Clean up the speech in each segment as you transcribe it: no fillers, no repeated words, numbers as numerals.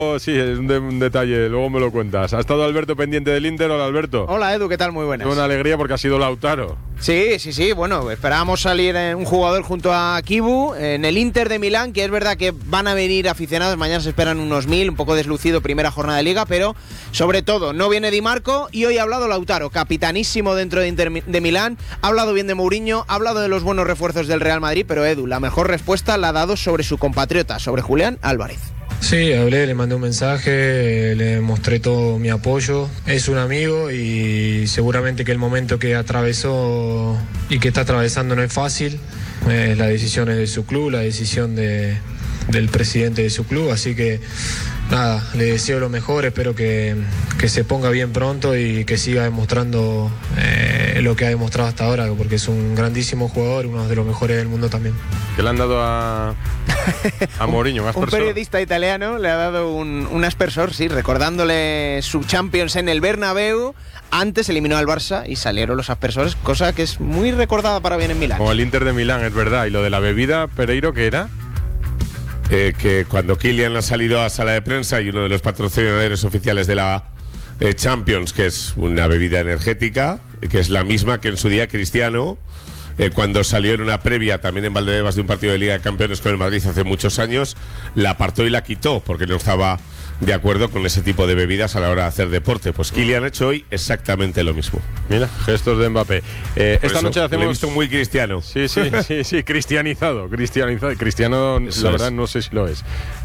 Sí, es un detalle, luego me lo cuentas. ¿Ha estado Alberto pendiente del Inter? Hola, Alberto. Hola, Edu, ¿qué tal? Muy buenas. Una alegría porque ha sido Lautaro. Sí, bueno, esperábamos salir un jugador junto a Kibu en el Inter de Milán, que es verdad que van a venir aficionados, mañana se esperan unos 1000, un poco deslucido, primera jornada de Liga, pero sobre todo, no viene Di Marco y hoy ha hablado Lautaro, capitanísimo dentro de Inter de Milán, ha hablado bien de Mourinho, ha hablado de los buenos refuerzos del Real Madrid, pero Edu, la mejor respuesta la ha dado sobre su compatriota, sobre Julián Álvarez. Sí, hablé, le mandé un mensaje, le mostré todo mi apoyo. Es un amigo y seguramente que el momento que atravesó y que está atravesando no es fácil. La decisión es de su club, la decisión del presidente de su club, así que nada, le deseo lo mejor, espero que se ponga bien pronto y que siga demostrando lo que ha demostrado hasta ahora, porque es un grandísimo jugador, uno de los mejores del mundo también. ¿Qué le han dado a Mourinho? Un periodista italiano le ha dado un aspersor, sí, recordándole su Champions en el Bernabéu. Antes eliminó al Barça y salieron los aspersores, cosa que es muy recordada para bien en Milán. Como el Inter de Milán, es verdad. ¿Y lo de la bebida, Pereiro, qué era? Que cuando Kylian ha salido a sala de prensa y uno de los patrocinadores oficiales de la Champions, que es una bebida energética, que es la misma que en su día Cristiano, cuando salió en una previa también en Valdebebas de un partido de Liga de Campeones con el Madrid hace muchos años, la apartó y la quitó porque no estaba de acuerdo con ese tipo de bebidas a la hora de hacer deporte. Pues Kylian ha hecho hoy exactamente lo mismo. Mira, gestos de Mbappé. Esta noche hacemos... Lo he visto muy cristiano. Sí, cristianizado. Cristiano, Eso la verdad, no sé si lo es.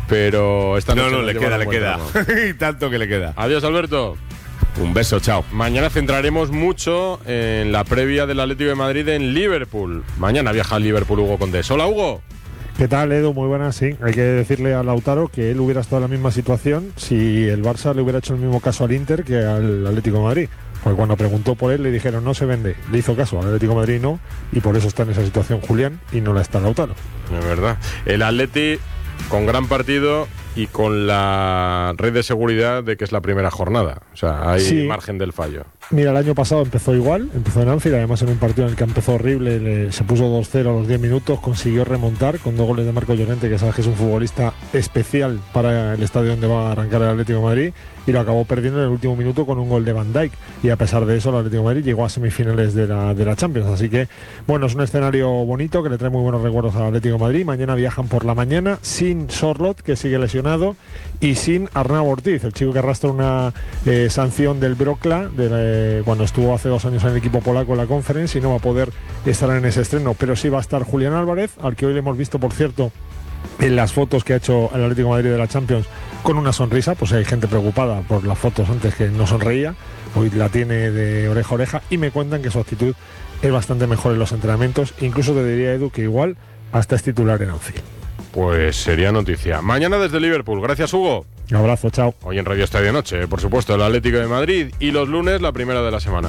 Pero esta noche... No, le queda. Y tanto que le queda. Adiós, Alberto. Un beso, chao. Mañana centraremos mucho en la previa del Atlético de Madrid en Liverpool. Mañana viaja a Liverpool Hugo Condés. Hola, Hugo. ¿Qué tal, Edu? Muy buenas, sí. Hay que decirle a Lautaro que él hubiera estado en la misma situación si el Barça le hubiera hecho el mismo caso al Inter que al Atlético de Madrid. Porque cuando preguntó por él le dijeron no se vende. Le hizo caso al Atlético de Madrid no, y por eso está en esa situación Julián y no la está Lautaro. Es verdad. El Atleti con gran partido y con la red de seguridad de que es la primera jornada. O sea, hay margen del fallo. Mira, el año pasado empezó igual, empezó en Anfield, además en un partido en el que empezó horrible, se puso 2-0 a los 10 minutos, consiguió remontar con 2 goles de Marco Llorente, que sabes que es un futbolista especial para el estadio donde va a arrancar el Atlético de Madrid, y lo acabó perdiendo en el último minuto con un gol de Van Dijk, y a pesar de eso el Atlético de Madrid llegó a semifinales de la Champions, así que bueno, es un escenario bonito que le trae muy buenos recuerdos al Atlético de Madrid. Mañana viajan por la mañana sin Sorloth, que sigue lesionado, y sin Arnau Ortiz, el chico que arrastra una sanción del Wrocław cuando estuvo hace 2 años en el equipo polaco en la Conference, y no va a poder estar en ese estreno, pero sí va a estar Julián Álvarez, al que hoy le hemos visto, por cierto, en las fotos que ha hecho el Atlético de Madrid de la Champions con una sonrisa. Pues hay gente preocupada por las fotos antes, que no sonreía, hoy la tiene de oreja a oreja, y me cuentan que su actitud es bastante mejor en los entrenamientos, incluso te diría, Edu, que igual hasta es titular en Anfield. Pues sería noticia. Mañana desde Liverpool. Gracias, Hugo. Un abrazo, chao. Hoy en Radio Estadio Noche, por supuesto, el Atlético de Madrid, y los lunes la primera de la semana.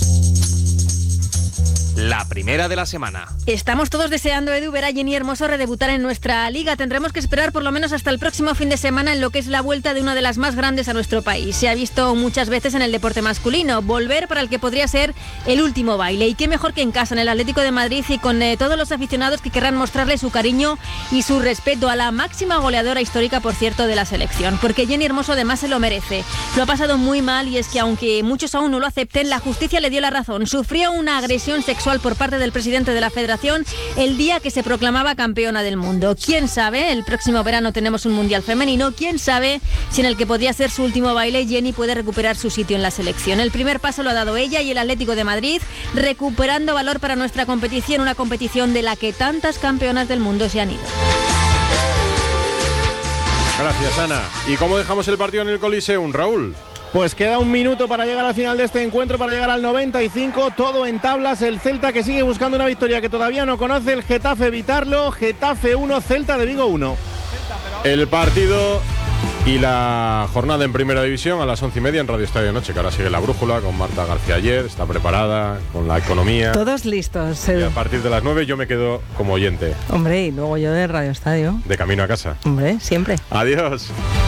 La primera de la semana. Estamos todos deseando, Edu, ver a Jenny Hermoso redebutar en nuestra liga. Tendremos que esperar por lo menos hasta el próximo fin de semana en lo que es la vuelta de una de las más grandes a nuestro país. Se ha visto muchas veces en el deporte masculino. Volver para el que podría ser el último baile. Y qué mejor que en casa, en el Atlético de Madrid, y con todos los aficionados que querrán mostrarle su cariño y su respeto a la máxima goleadora histórica, por cierto, de la selección. Porque Jenny Hermoso además se lo merece. Lo ha pasado muy mal, y es que aunque muchos aún no lo acepten, la justicia le dio la razón. Sufrió una agresión sexual por parte del presidente de la Federación el día que se proclamaba campeona del mundo. ¿Quién sabe? El próximo verano tenemos un mundial femenino. ¿Quién sabe si en el que podría ser su último baile Jenny puede recuperar su sitio en la selección? El primer paso lo ha dado ella y el Atlético de Madrid, recuperando valor para nuestra competición, una competición de la que tantas campeonas del mundo se han ido. Gracias, Ana. ¿Y cómo dejamos el partido en el Coliseum, Raúl? Pues queda 1 minuto para llegar al final de este encuentro, para llegar al 95, todo en tablas. El Celta, que sigue buscando una victoria que todavía no conoce, el Getafe evitarlo. Getafe 1, Celta de Vigo 1. El partido y la jornada en Primera División a las 11:30 en Radio Estadio Noche, que ahora sigue La Brújula con Marta García Ayer, está preparada con la economía. Todos listos. Y a partir de las 9 yo me quedo como oyente. Hombre, y luego yo de Radio Estadio. De camino a casa. Hombre, siempre. Adiós.